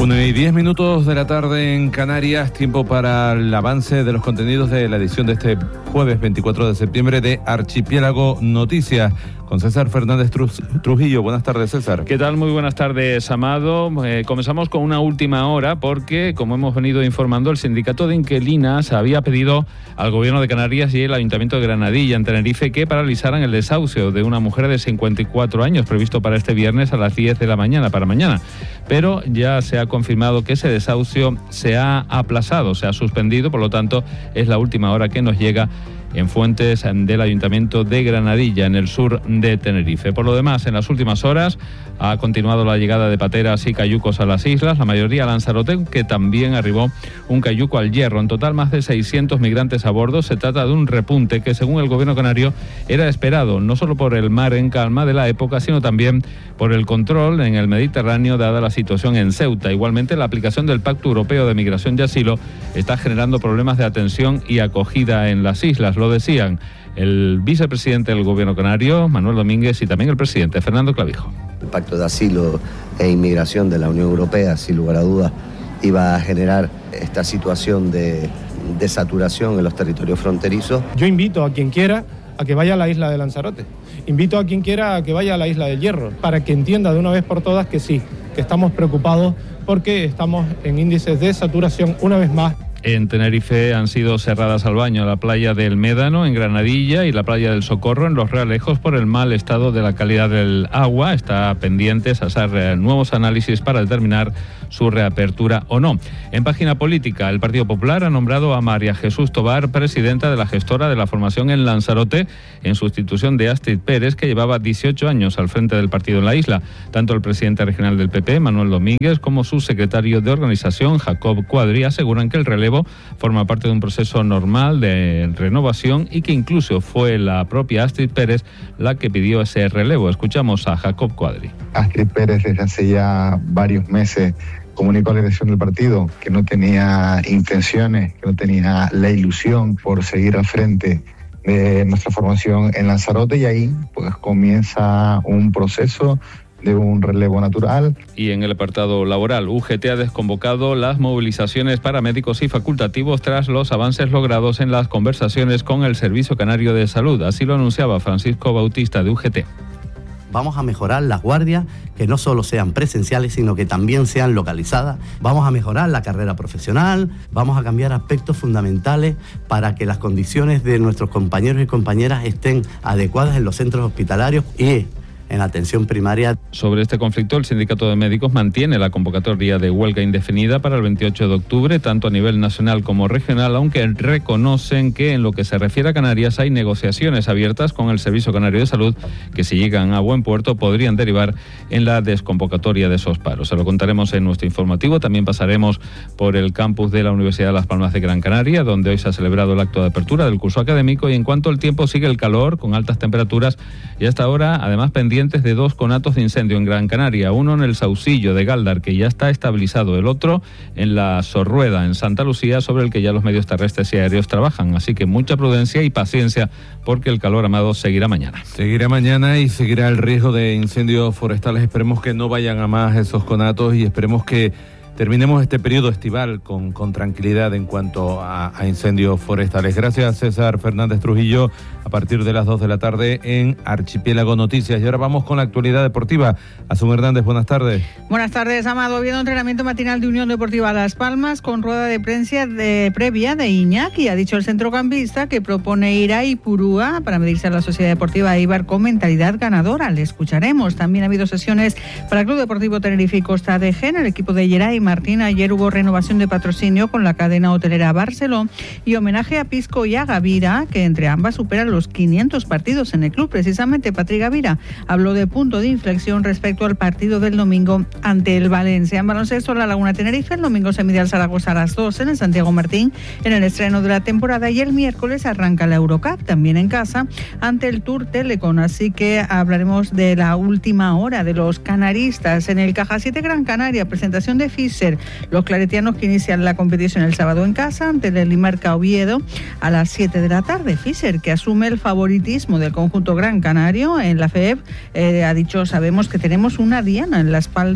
1:10 de la tarde en Canarias, tiempo para el avance de los contenidos de la edición de este jueves 24 de septiembre de Archipiélago Noticias, con César Fernández Trujillo. Buenas tardes, César. ¿Qué tal? Muy buenas tardes, Amado. Comenzamos con una última hora porque, como hemos venido informando, el sindicato de inquilinas había pedido al Gobierno de Canarias y el Ayuntamiento de Granadilla, en Tenerife, que paralizaran el desahucio de una mujer de 54 años, previsto para este viernes a las 10 de la mañana, para mañana. Pero ya se ha confirmado que ese desahucio se ha aplazado, se ha suspendido, por lo tanto, es la última hora que nos llega en fuentes del Ayuntamiento de Granadilla, en el sur de Tenerife. Por lo demás, en las últimas horas ha continuado la llegada de pateras y cayucos a las islas, la mayoría a Lanzarote, que también arribó un cayuco al Hierro. En total, más de 600 migrantes a bordo. Se trata de un repunte que, según el gobierno canario, era esperado, no solo por el mar en calma de la época, sino también por el control en el Mediterráneo, dada la situación en Ceuta. Igualmente, la aplicación del Pacto Europeo de Migración y Asilo está generando problemas de atención y acogida en las islas. Lo decían el vicepresidente del gobierno canario, Manuel Domínguez, y también el presidente, Fernando Clavijo. El Pacto de Asilo e Inmigración de la Unión Europea, sin lugar a dudas, iba a generar esta situación de saturación en los territorios fronterizos. Yo invito a quien quiera a que vaya a la isla de Lanzarote. Invito a quien quiera a que vaya a la isla del Hierro, para que entienda de una vez por todas que sí, que estamos preocupados porque estamos en índices de saturación una vez más. En Tenerife han sido cerradas al baño la playa del Médano en Granadilla y la playa del Socorro en Los Realejos por el mal estado de la calidad del agua. Está pendientes a hacer nuevos análisis para determinar su reapertura o no. En página política, el Partido Popular ha nombrado a María Jesús Tobar presidenta de la gestora de la formación en Lanzarote, en sustitución de Astrid Pérez, que llevaba 18 años al frente del partido en la isla. Tanto el presidente regional del PP, Manuel Domínguez, como su secretario de organización, Jacob Cuadri, aseguran que el relevo forma parte de un proceso normal de renovación y que incluso fue la propia Astrid Pérez la que pidió ese relevo. Escuchamos a Jacob Cuadri. Astrid Pérez desde hace ya varios meses comunicó a la dirección del partido que no tenía intenciones, que no tenía la ilusión por seguir al frente de nuestra formación en Lanzarote, y ahí pues comienza un proceso de un relevo natural. Y en el apartado laboral, UGT ha desconvocado las movilizaciones para médicos y facultativos tras los avances logrados en las conversaciones con el Servicio Canario de Salud. Así lo anunciaba Francisco Bautista de UGT. Vamos a mejorar las guardias, que no solo sean presenciales, sino que también sean localizadas. Vamos a mejorar la carrera profesional, vamos a cambiar aspectos fundamentales para que las condiciones de nuestros compañeros y compañeras estén adecuadas en los centros hospitalarios y en atención primaria. Sobre este conflicto, el Sindicato de Médicos mantiene la convocatoria de huelga indefinida para el 28 de octubre, tanto a nivel nacional como regional, aunque reconocen que en lo que se refiere a Canarias hay negociaciones abiertas con el Servicio Canario de Salud que, si llegan a buen puerto, podrían derivar en la desconvocatoria de esos paros. Se lo contaremos en nuestro informativo. También pasaremos por el campus de la Universidad de Las Palmas de Gran Canaria, donde hoy se ha celebrado el acto de apertura del curso académico, y en cuanto al tiempo, sigue el calor con altas temperaturas y hasta ahora, además, pendientes de dos conatos de incendio en Gran Canaria, uno en el Saucillo de Galdar, que ya está estabilizado, el otro en la Sorrueda, en Santa Lucía, sobre el que ya los medios terrestres y aéreos trabajan. Así que mucha prudencia y paciencia, porque el calor, Amado, seguirá mañana. Seguirá mañana y seguirá el riesgo de incendios forestales. Esperemos que no vayan a más esos conatos y esperemos que terminemos este periodo estival con tranquilidad en cuanto a incendios forestales. Gracias, César Fernández Trujillo, a partir de las 2 de la tarde en Archipiélago Noticias. Y ahora vamos con la actualidad deportiva. Asun Hernández, buenas tardes. Buenas tardes, Amado. Habiendo entrenamiento matinal de Unión Deportiva Las Palmas con rueda de prensa previa de Iñaki. Ha dicho el centrocampista que propone ir a Ipurúa para medirse a la Sociedad Deportiva Eibar con mentalidad ganadora. Le escucharemos. También ha habido sesiones para el Club Deportivo Tenerife y Costa de Gen, el equipo de Geray Martín. Ayer hubo renovación de patrocinio con la cadena hotelera Barceló y homenaje a Pisco y a Gavira, que entre ambas superan los 500 partidos en el club. Precisamente Patri Gavira habló de punto de inflexión respecto al partido del domingo ante el Valencia. En baloncesto, la Laguna Tenerife el domingo se mide al Zaragoza a las 2 en el Santiago Martín en el estreno de la temporada, y el miércoles arranca la Eurocup también en casa ante el Tour Telecom. Así que hablaremos de la última hora de los canaristas en el Caja 7 Gran Canaria, presentación de Fischer. Los claretianos que inician la competición el sábado en casa ante el Limarca Oviedo a las 7 de la tarde. Fischer, que asume el favoritismo del conjunto gran canario en la FEB, ha dicho: sabemos que tenemos una diana en la espalda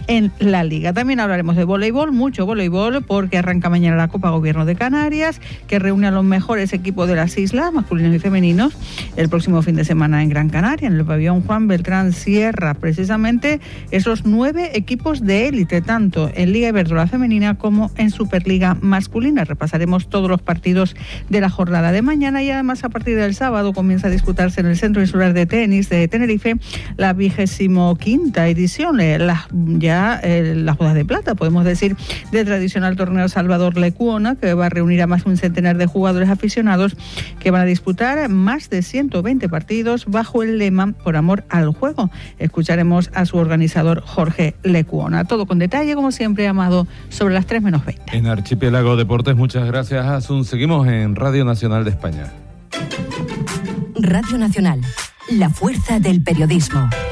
en la Liga. También hablaremos de voleibol, mucho voleibol, porque arranca mañana la Copa Gobierno de Canarias, que reúne a los mejores equipos de las islas, masculinos y femeninos, el próximo fin de semana en Gran Canaria, en el pabellón Juan Beltrán Sierra. Precisamente esos 9 equipos de élite, tanto en Liga Iberdrola femenina como en Superliga masculina. Repasaremos todos los partidos de la jornada de mañana y además a partir del sábado comienza a disputarse en el Centro Insular de Tenis de Tenerife la 25ª edición, las bodas de plata, podemos decir, del tradicional torneo Salvador Lecuona, que va a reunir a más de un centenar de jugadores aficionados que van a disputar más de 120 partidos bajo el lema Por amor al juego. Escucharemos a su organizador Jorge Lecuona. Todo con detalle, como siempre, Amado, sobre las 3:20. En Archipiélago Deportes, muchas gracias, Asun. Seguimos en Radio Nacional de España. Radio Nacional, la fuerza del periodismo.